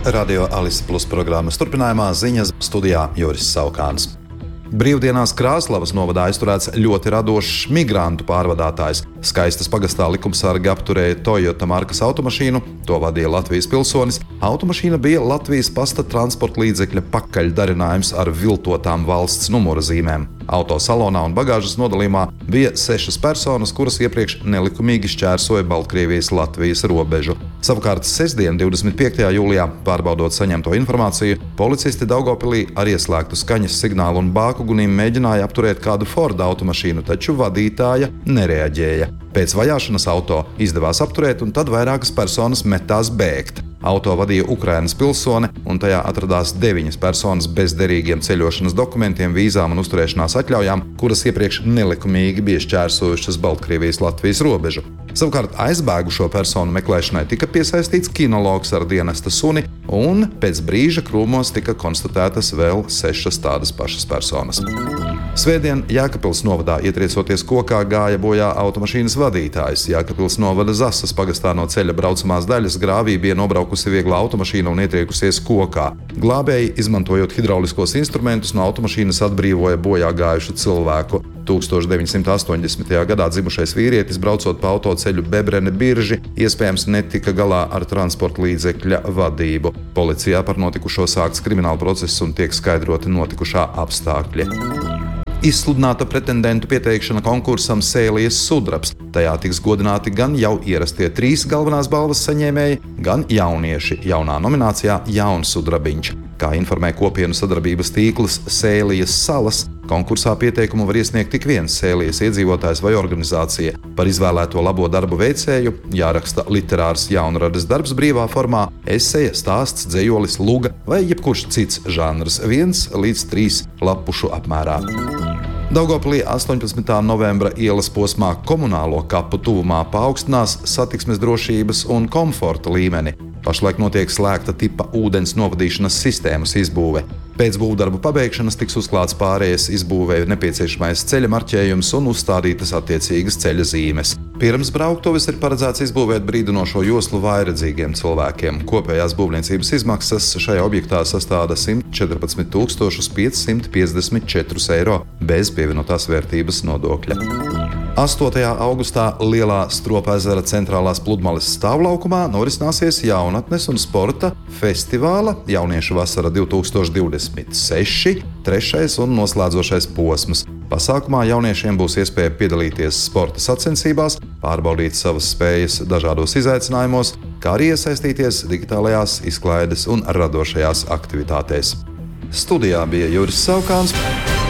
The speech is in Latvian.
Radio Alise Plus programmas turpinājumā ziņas studijā Juris Saukāns. Brīvdienās Krāslavas novadā aizturēts ļoti radošs migrantu pārvadātājs. Skaistas pagastā likumsargi apturēja Toyota markas automašīnu, to vadīja Latvijas pilsonis. Automašīna bija Latvijas pasta transporta līdzekļa pakaļdarinājums ar viltotām valsts numura zīmēm. Auto salonā un bagāžas nodalījumā bija 6 personas, kuras iepriekš nelikumīgi šķērsoja Baltkrievijas-Latvijas robežu. Savukārt sestdien, 25. jūlijā, pārbaudot saņemto informāciju, policisti Daugavpilī ar ieslēgtu skaņas signālu un bāku gunim mēģināja apturēt kādu Forda automašīnu, taču vadītāja nereaģēja. Pēc vajāšanas auto izdevās apturēt, un tad vairākas personas metās bēgt. Auto vadīja Ukrainas pilsone, un tajā atradās 9 personas bez derīgiem ceļošanas dokumentiem, vīzām un uzturēšanās atļaujām, kuras iepriekš nelikumīgi bija šķērsojušas Baltkrievijas-Latvijas robežu. Savukārt aizbēgušo personu meklēšanai tika piesaistīts kinologs ar dienesta suni, un pēc brīža krūmos tika konstatētas vēl 6 tādas pašas personas. Svētdien Jēkabpils novadā ietriecoties kokā gāja bojā automašīnas vadītājs. Jēkabpils novada Zasas pagastā no ceļa braucamās daļas grāvī bija nobraukusi viegla automašīna un ietriekusies kokā. Glābēji, izmantojot hidrauliskos instrumentus, no automašīnas atbrīvoja bojā gājušu cilvēku. 1980. gadā dzimušais vīrietis, braucot pa autoceļu Bebrene Birži, iespējams netika galā ar transporta līdzekļa vadību. Policijā par notikušo sākts krimināla process un tiek skaidroti notikušā apstākļi. Izsludināta pretendentu pieteikšana konkursam Sēlijas sudrabs. Tajā tiks godināti gan jau ierastie 3 galvenās balvas saņēmēji, gan jaunieši jaunā nominācijā Jauns sudrabiņš. Kā informē kopienu sadarbības tīkls Sēlijas salas, konkursā pieteikumu var iesniegt tik viens Sēlijas iedzīvotājs vai organizācija. Par izvēlēto labo darbu veicēju jāraksta literārs jaunradas darbs brīvā formā, eseja, stāsts, dzejolis, luga vai jebkurš cits žanrs 1 līdz 3 lapušu apmērā. Daugavpilī 18. novembra ielas posmā Komunālo kapu tuvumā paaugstinās satiksmes drošības un komforta līmeni. Pašlaik notiek slēgta tipa ūdens novadīšanas sistēmas izbūve. Pēc būvdarbu pabeigšanas tiks uzklāts pārējas izbūvei nepieciešamais ceļa marķējums un uzstādītas attiecīgas ceļa zīmes. Pirms brauktuves ir paredzēts izbūvēt brīdinošo joslu vājredzīgiem cilvēkiem. Kopējās būvniecības izmaksas šajā objektā sastāda 114 554 eiro bez pievienotās vērtības nodokļa. 8. augustā Lielā Stropezera centrālās pludmales stāvlaukumā norisināsies jaunatnes un sporta festivāla Jauniešu vasara 2026. 3. un noslēdzošais posms. Pasākumā jauniešiem būs iespēja piedalīties sporta sacensībās, pārbaudīt savas spējas dažādos izaicinājumos, kā arī iesaistīties digitālajās izklaides un radošajās aktivitātēs. Studijā bija Juris Saukāns.